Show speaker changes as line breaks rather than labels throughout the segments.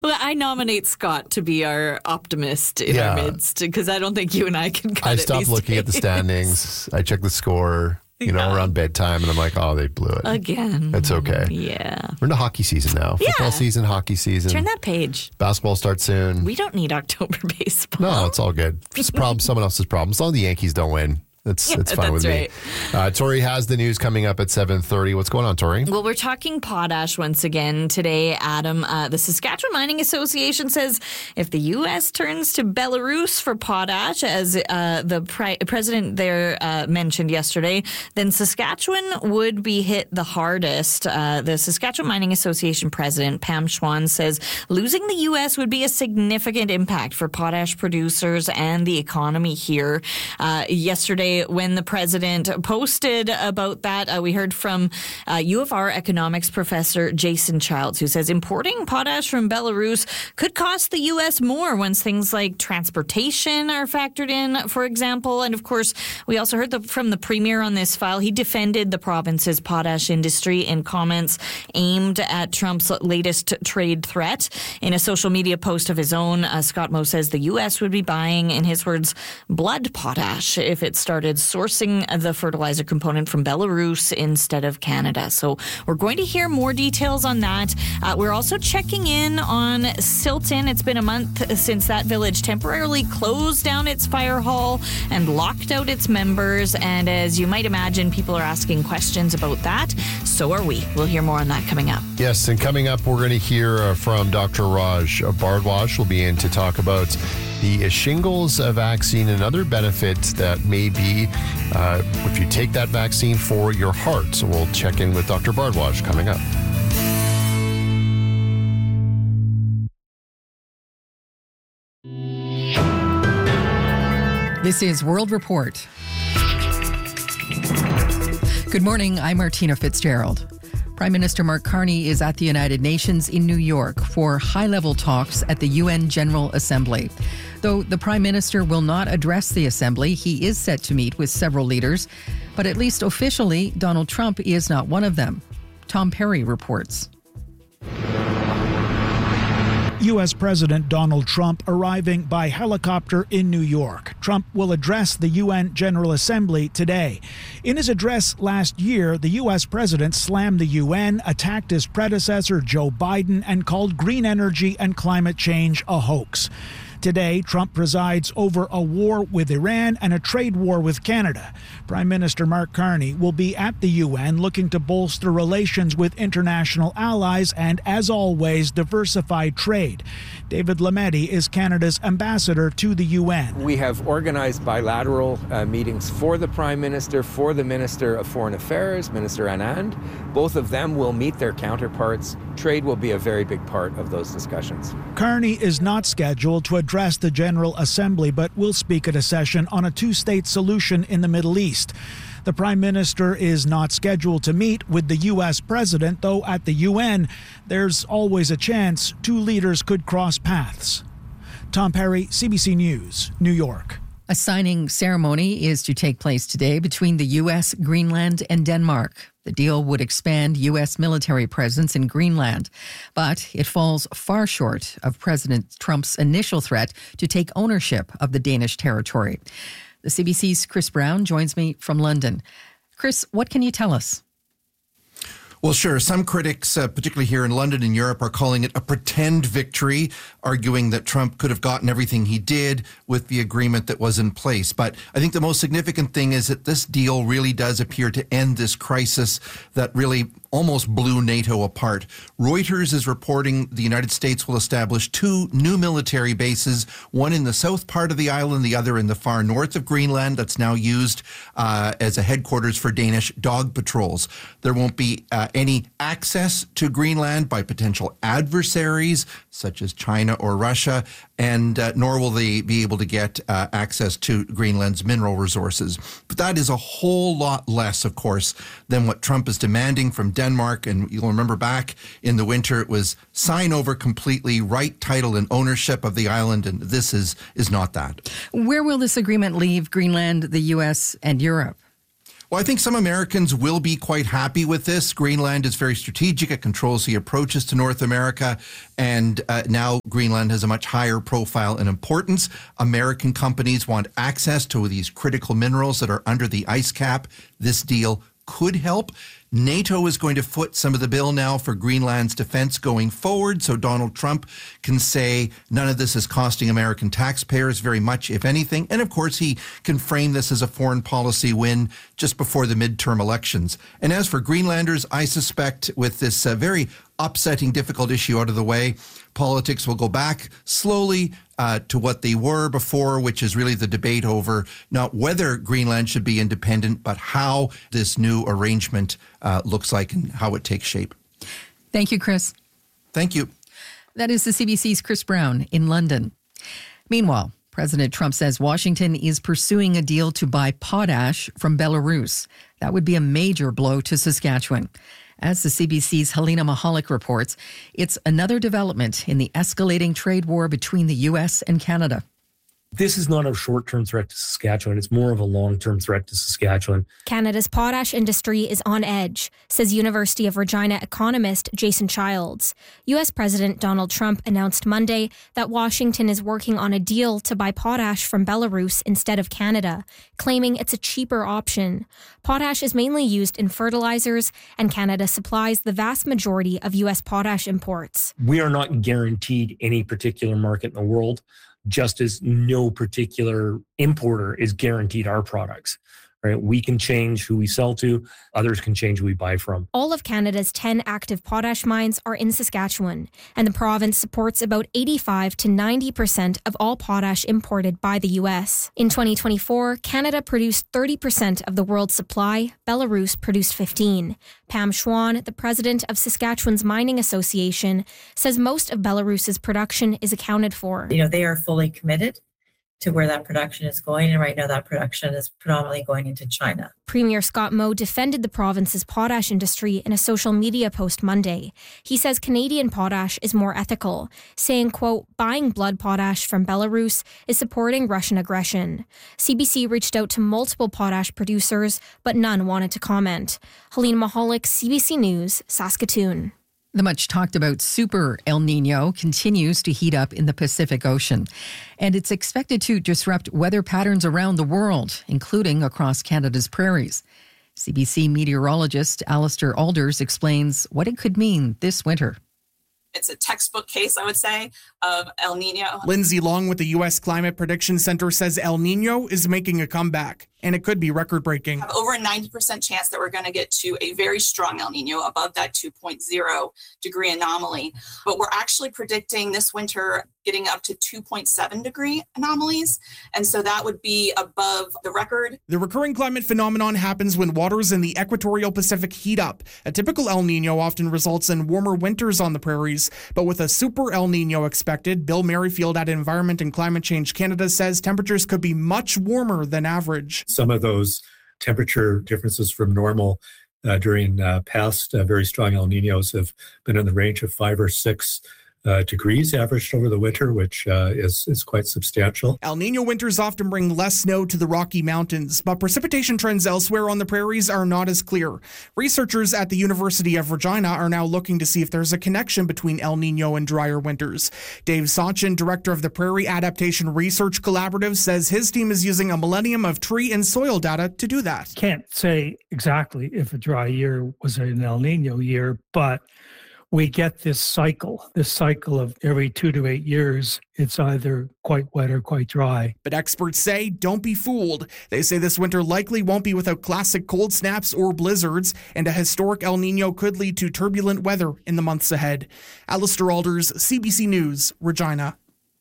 Well, I nominate Scott to be our optimist in our midst because I don't think you and I can cut
I
it
stopped
these
looking at the
days.
standings. I checked the score, around bedtime, and I'm like, oh, they blew it.
Again.
It's okay.
Yeah.
We're into hockey season now. Football season, hockey season.
Turn that page.
Basketball starts soon.
We don't need October baseball.
No, it's all good. It's a problem, someone else's problem. As long as the Yankees don't win. It's fine with me. Tori has the news coming up at 7:30. What's going on, Tori?
Well, we're talking potash once again today, Adam. The Saskatchewan Mining Association says if the U.S. turns to Belarus for potash, as the president there mentioned yesterday, then Saskatchewan would be hit the hardest. The Saskatchewan Mining Association president, Pam Schwann, says losing the U.S. would be a significant impact for potash producers and the economy here. Yesterday, when the president posted about that, we heard from U of R economics professor Jason Childs, who says importing potash from Belarus could cost the U.S. more once things like transportation are factored in, for example. And of course, we also heard from the premier on this file. He defended the province's potash industry in comments aimed at Trump's latest trade threat. In a social media post of his own, Scott Moe says the U.S. would be buying, in his words, blood potash if it started sourcing the fertilizer component from Belarus instead of Canada. So we're going to hear more details on that. We're also checking in on Silton. It's been a month since that village temporarily closed down its fire hall and locked out its members. And as you might imagine, people are asking questions about that. So are we. We'll hear more on that coming up.
Yes, and coming up, we're going to hear from Dr. Raj Bhardwaj. We'll be in to talk about the shingles vaccine and other benefits that may be if you take that vaccine for your heart. So we'll check in with Dr. Bhardwaj coming up.
This is World Report. Good morning, I'm Martina Fitzgerald. Prime Minister Mark Carney is at the United Nations in New York for high-level talks at the UN General Assembly. Though the Prime Minister will not address the Assembly, he is set to meet with several leaders. But at least officially, Donald Trump is not one of them. Tom Perry reports.
U.S. President Donald Trump arriving by helicopter in New York. Trump will address the UN General Assembly today. In his address last year, the U.S. president slammed the UN, attacked his predecessor Joe Biden, and called green energy and climate change a hoax. Today, Trump presides over a war with Iran and a trade war with Canada. Prime Minister Mark Carney will be at the UN looking to bolster relations with international allies and, as always, diversify trade. David Lametti is Canada's ambassador to the UN.
We have organized bilateral meetings for the Prime Minister, for the Minister of Foreign Affairs, Minister Anand. Both of them will meet their counterparts. Trade will be a very big part of those discussions.
Carney is not scheduled to address the General Assembly, but will speak at a session on a two-state solution in the Middle East. The Prime Minister is not scheduled to meet with the U.S. President, though at the UN, there's always a chance two leaders could cross paths. Tom Perry, CBC News, New York.
A signing ceremony is to take place today between the U.S., Greenland, and Denmark. The deal would expand U.S. military presence in Greenland, but it falls far short of President Trump's initial threat to take ownership of the Danish territory. The CBC's Chris Brown joins me from London. Chris, what can you tell us?
Well, sure. Some critics, particularly here in London and Europe, are calling it a pretend victory, arguing that Trump could have gotten everything he did with the agreement that was in place. But I think the most significant thing is that this deal really does appear to end this crisis that really almost blew NATO apart. Reuters is reporting the United States will establish two new military bases, one in the south part of the island, the other in the far north of Greenland, that's now used as a headquarters for Danish dog patrols. There won't be any access to Greenland by potential adversaries such as China or Russia, and nor will they be able to get access to Greenland's mineral resources. But that is a whole lot less, of course, than what Trump is demanding from Denmark. And you'll remember back in the winter, it was sign over completely, right title and ownership of the island, and this is not that.
Where will this agreement leave Greenland, the U.S., and Europe?
Well, I think some Americans will be quite happy with this. Greenland is very strategic. It controls the approaches to North America. And now Greenland has a much higher profile and importance. American companies want access to these critical minerals that are under the ice cap. This deal could help. NATO is going to foot some of the bill now for Greenland's defense going forward, so Donald Trump can say none of this is costing American taxpayers very much, if anything. And of course, he can frame this as a foreign policy win just before the midterm elections. And as for Greenlanders, I suspect with this very upsetting, difficult issue out of the way, politics will go back slowly to what they were before, which is really the debate over not whether Greenland should be independent, but how this new arrangement looks like and how it takes shape.
Thank you, Chris.
Thank you.
That is the CBC's Chris Brown in London. Meanwhile, President Trump says Washington is pursuing a deal to buy potash from Belarus. That would be a major blow to Saskatchewan. As the CBC's Helena Mahalik reports, it's another development in the escalating trade war between the U.S. and Canada.
This is not a short-term threat to Saskatchewan. It's more of a long-term threat to Saskatchewan.
Canada's potash industry is on edge, says University of Regina economist Jason Childs. U.S. President Donald Trump announced Monday that Washington is working on a deal to buy potash from Belarus instead of Canada, claiming it's a cheaper option. Potash is mainly used in fertilizers, and Canada supplies the vast majority of U.S. potash imports.
We are not guaranteed any particular market in the world, just as no particular importer is guaranteed our products. Right? We can change who we sell to. Others can change who we buy from.
All of Canada's 10 active potash mines are in Saskatchewan, and the province supports about 85 to 90% of all potash imported by the U.S. In 2024, Canada produced 30% of the world's supply. Belarus produced 15%. Pam Schwan, the president of Saskatchewan's Mining Association, says most of Belarus's production is accounted for.
They are fully committed to where that production is going. And right now that production is predominantly going into China.
Premier Scott Moe defended the province's potash industry in a social media post Monday. He says Canadian potash is more ethical, saying, quote, buying blood potash from Belarus is supporting Russian aggression. CBC reached out to multiple potash producers, but none wanted to comment. Helena Mahalik, CBC News, Saskatoon.
The much talked about Super El Nino continues to heat up in the Pacific Ocean, and it's expected to disrupt weather patterns around the world, including across Canada's prairies. CBC meteorologist Alistair Alders explains what it could mean this winter.
It's a textbook case, I would say, of El Nino.
Lindsay Long with the U.S. Climate Prediction Center says El Nino is making a comeback, and it could be record-breaking.
Over a 90% chance that we're going to get to a very strong El Nino above that 2.0 degree anomaly. But we're actually predicting this winter getting up to 2.7 degree anomalies. And so that would be above the record.
The recurring climate phenomenon happens when waters in the equatorial Pacific heat up. A typical El Nino often results in warmer winters on the prairies. But with a super El Nino expected, Bill Merrifield at Environment and Climate Change Canada says temperatures could be much warmer than average.
Some of those temperature differences from normal during past very strong El Ninos have been in the range of 5 or 6 degrees averaged over the winter, which is quite substantial.
El Nino winters often bring less snow to the Rocky Mountains, but precipitation trends elsewhere on the prairies are not as clear. Researchers at the University of Regina are now looking to see if there's a connection between El Nino and drier winters. Dave Sachin, director of the Prairie Adaptation Research Collaborative, says his team is using a millennium of tree and soil data to do that.
Can't say exactly if a dry year was an El Nino year, but we get this cycle of every 2 to 8 years, it's either quite wet or quite dry.
But experts say don't be fooled. They say this winter likely won't be without classic cold snaps or blizzards, and a historic El Nino could lead to turbulent weather in the months ahead. Alistair Alders, CBC News, Regina.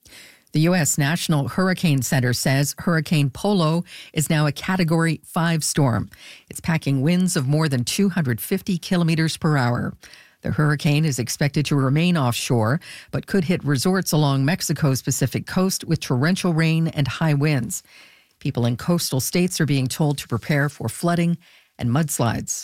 The U.S. National Hurricane Center says Hurricane Polo is now a Category 5 storm. It's packing winds of more than 250 kilometers per hour. The hurricane is expected to remain offshore, but could hit resorts along Mexico's Pacific coast with torrential rain and high winds. People in coastal states are being told to prepare for flooding and mudslides.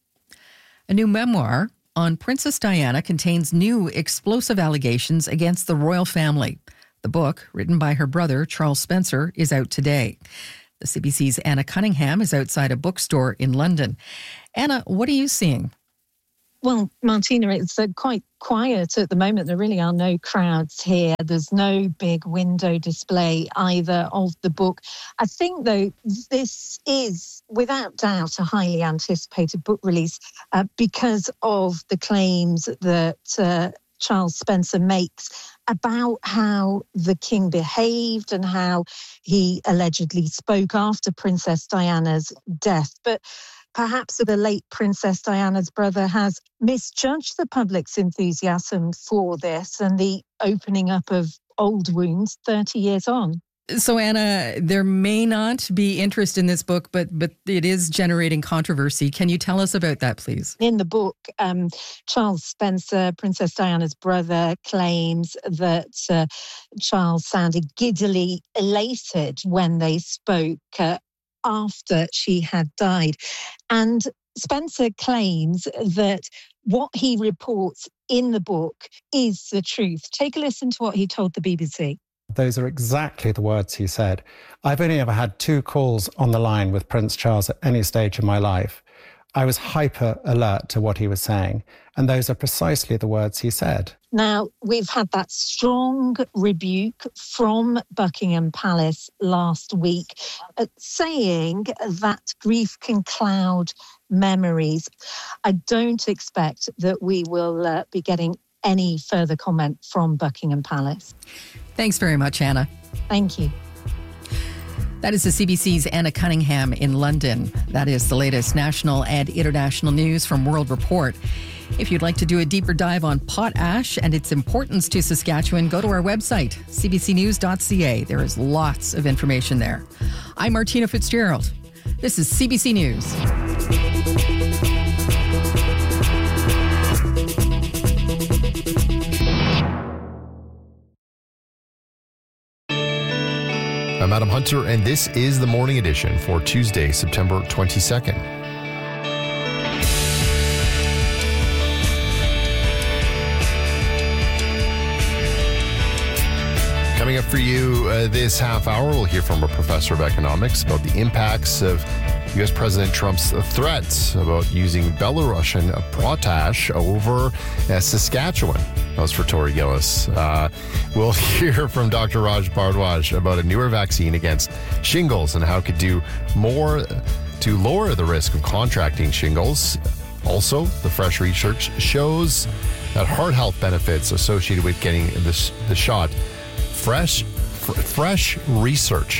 A new memoir on Princess Diana contains new explosive allegations against the royal family. The book, written by her brother, Charles Spencer, is out today. The CBC's Anna Cunningham is outside a bookstore in London. Anna, what are you seeing?
Well, Martina, it's quite quiet at the moment. There really are no crowds here. There's no big window display either of the book. I think, though, this is without doubt a highly anticipated book release because of the claims that Charles Spencer makes about how the king behaved and how he allegedly spoke after Princess Diana's death. But perhaps the late Princess Diana's brother has misjudged the public's enthusiasm for this and the opening up of old wounds 30 years on.
So, Anna, there may not be interest in this book, but it is generating controversy. Can you tell us about that, please?
In the book, Charles Spencer, Princess Diana's brother, claims that Charles sounded giddily elated when they spoke after she had died. And Spencer claims that what he reports in the book is the truth. Take a listen to what he told the BBC.
Those are exactly the words he said. I've only ever had 2 calls on the line with Prince Charles at any stage of my life. I was hyper alert to what he was saying, and those are precisely the words he said.
Now, we've had that strong rebuke from Buckingham Palace last week, saying that grief can cloud memories. I don't expect that we will be getting any further comment from Buckingham Palace.
Thanks very much, Anna.
Thank you.
That is the CBC's Anna Cunningham in London. That is the latest national and international news from World Report. If you'd like to do a deeper dive on potash and its importance to Saskatchewan, go to our website, cbcnews.ca. There is lots of information there. I'm Martina Fitzgerald. This is CBC News.
I'm Adam Hunter, and this is the Morning Edition for Tuesday, September 22nd. Coming up for you this half hour, we'll hear from a professor of economics about the impacts of U.S. President Trump's threats about using Belarusian potash over Saskatchewan. That was for Tori Gillis. We'll hear from Dr. Raj Bhardwaj about a newer vaccine against shingles and how it could do more to lower the risk of contracting shingles. Also, the fresh research shows that heart health benefits associated with getting the shot. Fresh research.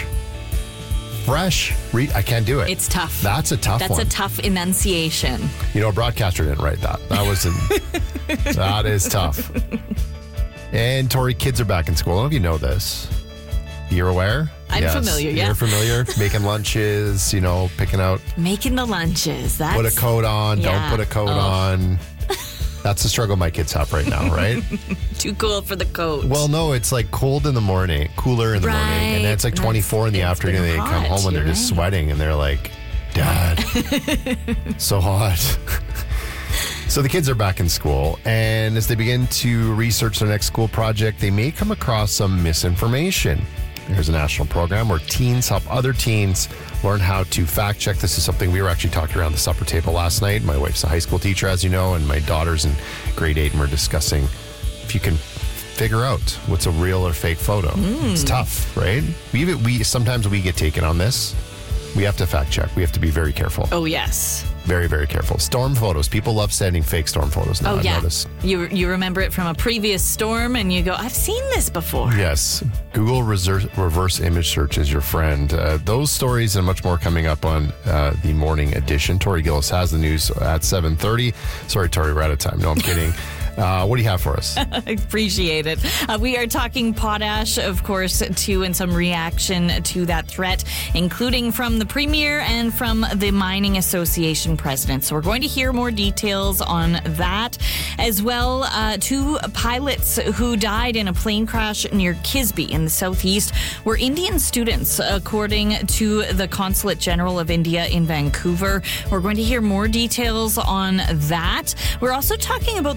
I can't do it.
It's tough.
That's a tough one.
That's a tough enunciation.
You know, a broadcaster didn't write that. That is tough. And Tori, kids are back in school. I don't know if you know this. You're aware?
I'm familiar, yeah.
You're familiar? Making lunches, picking out.
Making the lunches.
Put a coat on, don't put a coat on. That's the struggle my kids have right now, right?
Too cool for the coat.
Well, no, it's like cold in the morning, cooler in the morning, and then it's like 24 in the afternoon. They come home and they're just sweating, and they're like, Dad, so hot. So the kids are back in school, and as they begin to research their next school project, they may come across some misinformation. There's a national program where teens help other teens learn how to fact check. This is something we were actually talking around the supper table last night. My wife's a high school teacher, as you know, and my daughter's in grade 8, and we're discussing if you can figure out what's a real or fake photo. It's tough, right? Sometimes we get taken on this. We have to fact check. We have to be very careful.
Oh, yes.
Very, very careful. Storm photos. People love sending fake storm photos now.
Oh, yeah.
I've noticed.
You remember it from a previous storm and you go, I've seen this before.
Yes. Google reverse image search is your friend. Those stories and much more coming up on the Morning Edition. Tori Gillis has the news at 7:30. Sorry, Tori, we're out of time. No, I'm kidding. What do you have for us?
I appreciate it. We are talking potash, of course, too, and some reaction to that threat, including from the Premier and from the Mining Association president. So we're going to hear more details on that. As well, 2 pilots who died in a plane crash near Kisby in the southeast were Indian students, according to the Consulate General of India in Vancouver. We're going to hear more details on that. We're also talking about the village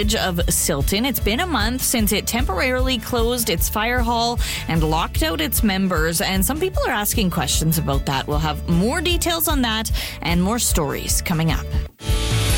Village of Silton. It's been a month since it temporarily closed its fire hall and locked out its members, and some people are asking questions about that. We'll have more details on that and more stories coming up.